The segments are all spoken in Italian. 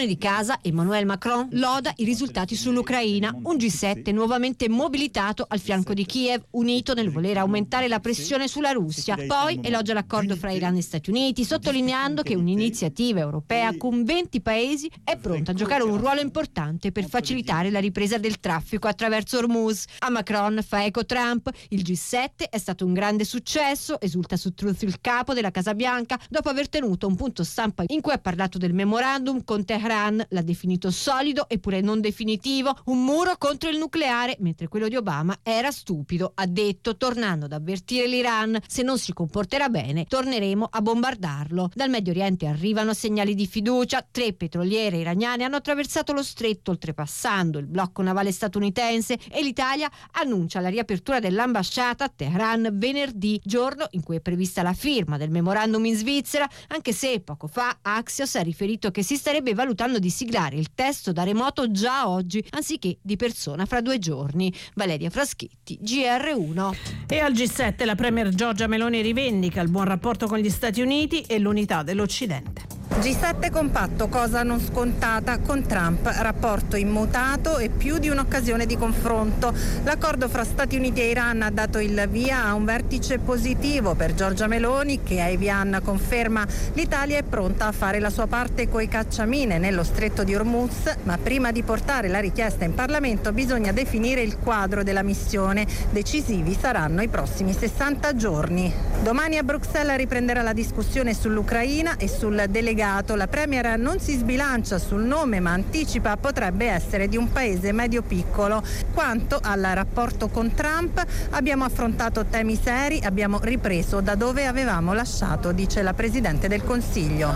Padrone di casa, Emmanuel Macron, loda i risultati sull'Ucraina. Un G7 nuovamente mobilitato al fianco di Kiev, unito nel voler aumentare la pressione sulla Russia. Poi elogia l'accordo fra Iran e Stati Uniti, sottolineando che un'iniziativa europea con 20 paesi è pronta a giocare un ruolo importante per facilitare la ripresa del traffico attraverso Hormuz. A Macron fa eco Trump. Il G7 è stato un grande successo, esulta su Truth il capo della Casa Bianca, dopo aver tenuto un punto stampa in cui ha parlato del memorandum con Teheran, l'ha definito solido eppure non definitivo, un muro contro il nucleare, mentre quello di Obama era stupido, ha detto, tornando ad avvertire l'Iran: se non si comporterà bene torneremo a bombardarlo. Dal Medio Oriente arrivano segnali di fiducia. 3 petroliere iraniane hanno attraversato lo stretto oltrepassando il blocco navale statunitense e l'Italia annuncia la riapertura dell'ambasciata a Teheran venerdì, giorno in cui è prevista la firma del memorandum in Svizzera, anche se poco fa Axios ha riferito che si starebbe valutando di siglare il testo da remoto già oggi, anziché di persona fra 2 giorni. Valeria Fraschetti, GR1. E al G7 la premier Giorgia Meloni rivendica il buon rapporto con gli Stati Uniti e l'unità dell'Occidente. G7 compatto, cosa non scontata con Trump, rapporto immutato e più di un'occasione di confronto. L'accordo fra Stati Uniti e Iran ha dato il via a un vertice positivo per Giorgia Meloni, che a Evian conferma l'Italia è pronta a fare la sua parte coi cacciamine nello stretto di Hormuz, ma prima di portare la richiesta in Parlamento bisogna definire il quadro della missione. Decisivi saranno i prossimi 60 giorni. Domani a Bruxelles riprenderà la discussione sull'Ucraina e sul delegato. La premier non si sbilancia sul nome, ma anticipa potrebbe essere di un paese medio-piccolo. Quanto al rapporto con Trump, abbiamo affrontato temi seri, abbiamo ripreso da dove avevamo lasciato, dice la Presidente del Consiglio.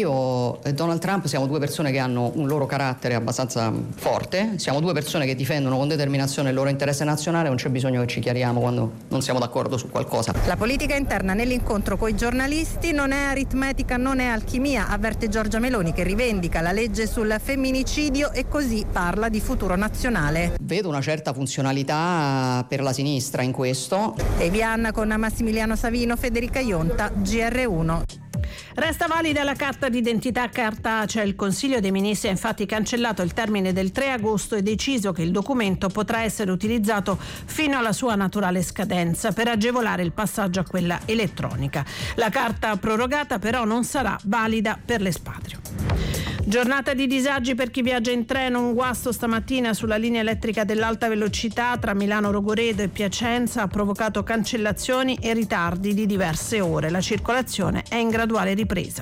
Io e Donald Trump siamo 2 persone che hanno un loro carattere abbastanza forte, siamo 2 persone che difendono con determinazione il loro interesse nazionale, non c'è bisogno che ci chiariamo quando non siamo d'accordo su qualcosa. La politica interna nell'incontro coi giornalisti non è aritmetica, non è alchimia, avverte Giorgia Meloni, che rivendica la legge sul femminicidio e così parla di futuro nazionale. Vedo una certa funzionalità per la sinistra in questo. Evian con Massimiliano Savino, Federica Ionta, GR1. Resta valida la carta d'identità cartacea. Il Consiglio dei Ministri ha infatti cancellato il termine del 3 agosto e deciso che il documento potrà essere utilizzato fino alla sua naturale scadenza per agevolare il passaggio a quella elettronica. La carta prorogata però non sarà valida per l'espatrio. Giornata di disagi per chi viaggia in treno, un guasto stamattina sulla linea elettrica dell'alta velocità tra Milano Rogoredo e Piacenza ha provocato cancellazioni e ritardi di diverse ore. La circolazione è in graduale ripresa.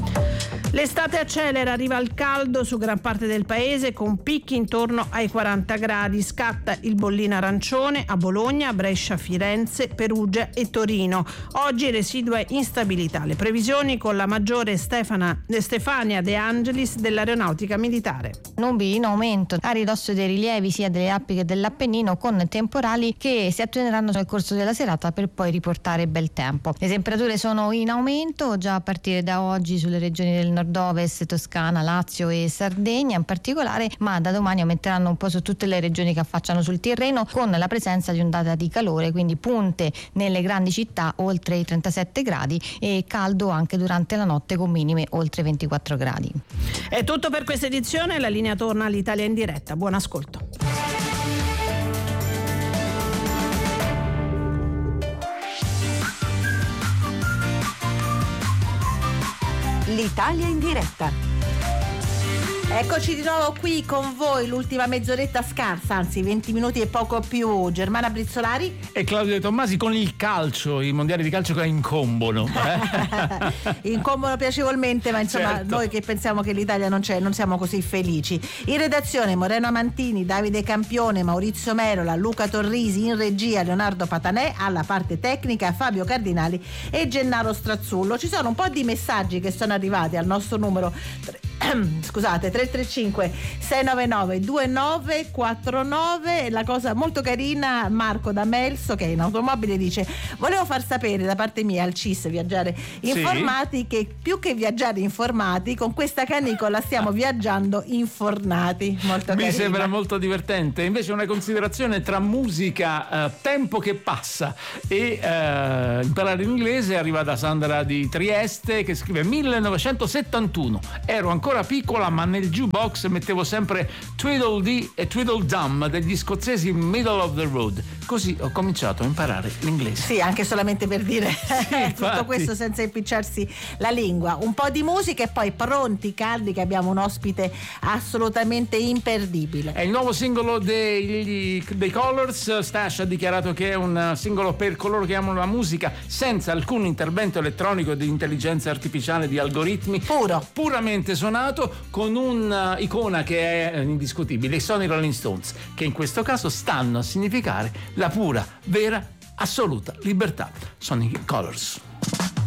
L'estate accelera, arriva il caldo su gran parte del paese con picchi intorno ai 40 gradi. Scatta il bollino arancione a Bologna, Brescia, Firenze, Perugia e Torino. Oggi residua instabilità. Le previsioni con la maggiore Stefania De Angelis dell'Aeronautica Militare. Nubi in aumento a ridosso dei rilievi sia delle Alpi che dell'Appennino, con temporali che si attenueranno nel corso della serata per poi riportare bel tempo. Le temperature sono in aumento già a partire da oggi sulle regioni del nord-ovest, Toscana, Lazio e Sardegna in particolare, ma da domani aumenteranno un po' su tutte le regioni che affacciano sul Tirreno, con la presenza di ondate di calore, quindi punte nelle grandi città oltre i 37 gradi e caldo anche durante la notte con minime oltre 24 gradi. È tutto per questa edizione, la linea torna all'Italia in diretta. Buon ascolto. L'Italia in diretta. Eccoci di nuovo qui con voi, l'ultima mezz'oretta scarsa, anzi 20 minuti e poco più. Germana Brizzolari e Claudio De Tommasi con il calcio, i mondiali di calcio che incombono. Incombono piacevolmente, ma insomma certo. Noi che pensiamo che l'Italia non c'è, non siamo così felici. In redazione Moreno Amantini, Davide Campione, Maurizio Merola, Luca Torrisi, in regia Leonardo Patanè, alla parte tecnica Fabio Cardinali e Gennaro Strazzullo. Ci sono un po' di messaggi che sono arrivati al nostro numero 335 699 2949. La cosa molto carina, Marco da Melso, che è in automobile, dice: volevo far sapere da parte mia al CIS Viaggiare Informati che più che viaggiare informati, con questa canicola stiamo viaggiando infornati. Molto Mi carina. sembra molto divertente. Invece una considerazione tra musica, tempo che passa e imparare l'inglese arriva da Sandra di Trieste, che scrive 1971, ero ancora ancora piccola, ma nel jukebox mettevo sempre Tweedledee e Tweedledum degli scozzesi Middle of the Road. Così ho cominciato a imparare l'inglese. Sì, anche solamente per dire Sì, tutto questo senza impicciarsi la lingua. Un po' di musica e poi pronti, caldi, che abbiamo un ospite assolutamente imperdibile. È il nuovo singolo dei Colors. Stash ha dichiarato che è un singolo per coloro che amano la musica senza alcun intervento elettronico di intelligenza artificiale, di algoritmi, puramente suonato, con un'icona che è indiscutibile, i Sony Rolling Stones, che in questo caso stanno a significare la pura, vera, assoluta libertà. Sonic Colors.